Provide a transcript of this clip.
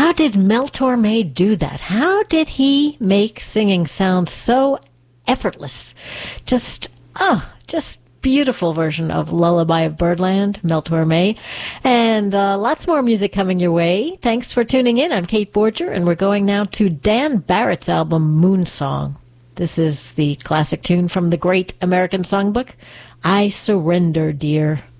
How did Mel Torme do that? How did he make singing sound so effortless? Just beautiful version of Lullaby of Birdland, Mel Torme. And lots more music coming your way. Thanks for tuning in. I'm Kate Borger, and we're going now to Dan Barrett's album, Moonsong. This is the classic tune from the Great American Songbook, I Surrender, Dear.